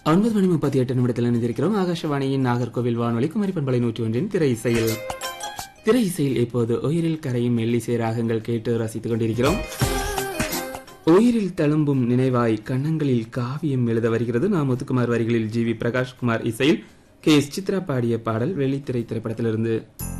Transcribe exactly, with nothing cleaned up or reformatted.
ஒன்பது மணி முப்பத்தி எட்டு நிமிடத்தில் இணைந்திருக்கிறோம். ஆகாஷவாணியின் நாகர்கோவில் வானொலி குமரி பண்பலை நூற்றி ஒன்றின் திரை இசையில் திரை இசையில் இப்போது உயிரில் கரையும் மெல்லிசை ராகங்கள் கேட்டு ரசித்துக் கொண்டிருக்கிறோம். உயிரில் தழும்பும் நினைவாய் கண்ணங்களில் காவியம் எழுத வருகிறது. நாம் முத்துக்குமார் வரிகளில் ஜி வி பிரகாஷ்குமார் இசையில் கே எஸ் சித்ரா பாடிய பாடல் வெள்ளித்திரை திரைப்படத்திலிருந்து.